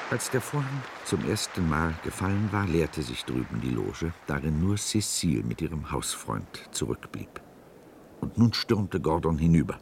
Als der Vorhang zum ersten Mal gefallen war, leerte sich drüben die Loge, darin nur Cécile mit ihrem Hausfreund zurückblieb. Und nun stürmte Gordon hinüber.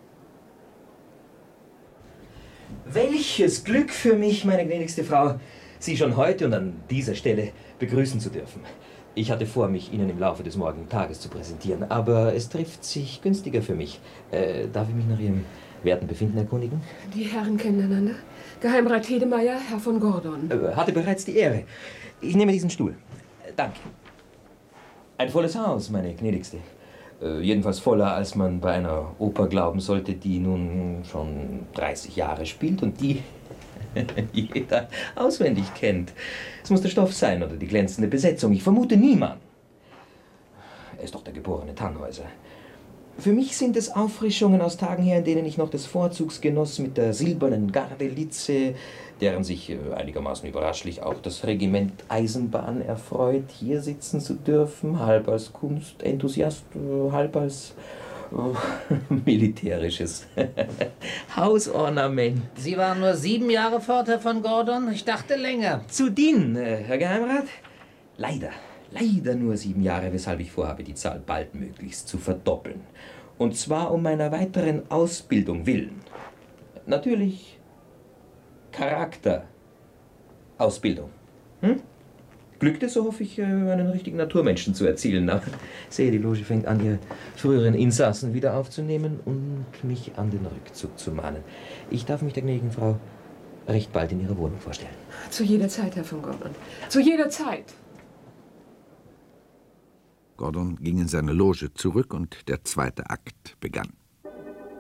Welches Glück für mich, meine gnädigste Frau, Sie schon heute und an dieser Stelle begrüßen zu dürfen. Ich hatte vor, mich Ihnen im Laufe des morgigen Tages zu präsentieren, aber es trifft sich günstiger für mich. Darf ich mich nach Ihrem werten Befinden erkundigen? Die Herren kennen einander. Geheimrat Hedemeyer, Herr von Gordon. Hatte bereits die Ehre. Ich nehme diesen Stuhl. Danke. Ein volles Haus, meine gnädigste. Jedenfalls voller, als man bei einer Oper glauben sollte, die nun schon 30 Jahre spielt und die jeder auswendig kennt. Es muss der Stoff sein oder die glänzende Besetzung. Ich vermute niemand. Er ist doch der geborene Tannhäuser. Für mich sind es Auffrischungen aus Tagen her, in denen ich noch des Vorzugs genoss mit der silbernen Gardelitze, deren sich einigermaßen überraschlich auch das Regiment Eisenbahn erfreut, hier sitzen zu dürfen, halb als Kunstenthusiast, halb als militärisches Hausornament. Sie waren nur 7 Jahre fort, Herr von Gordon? Ich dachte länger. Zu dienen, Herr Geheimrat? Leider nur 7 Jahre, weshalb ich vorhabe, die Zahl baldmöglichst zu verdoppeln. Und zwar um meiner weiteren Ausbildung willen. Natürlich Charakterausbildung. Glückte, so hoffe ich, einen richtigen Naturmenschen zu erzielen. Aber sehe, die Loge fängt an, ihre früheren Insassen wieder aufzunehmen und mich an den Rückzug zu mahnen. Ich darf mich der gnädigen Frau recht bald in ihrer Wohnung vorstellen. Zu jeder Zeit, Herr von Gordon. Zu jeder Zeit. Gordon ging in seine Loge zurück und der zweite Akt begann.